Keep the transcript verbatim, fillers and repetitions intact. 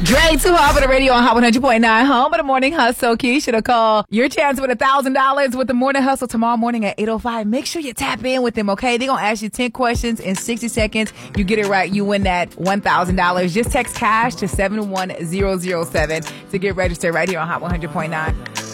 Dre, too hot for the radio on Hot one hundred point nine. Home of the Morning Hustle. Keisha to call. Your chance with one thousand dollars with the Morning Hustle tomorrow morning at eight oh five. Make sure you tap in with them, okay? They're going to ask you ten questions in sixty seconds. You get it right, you win that one thousand dollars. Just text cash to seven one zero zero seven to get registered right here on Hot one hundred point nine.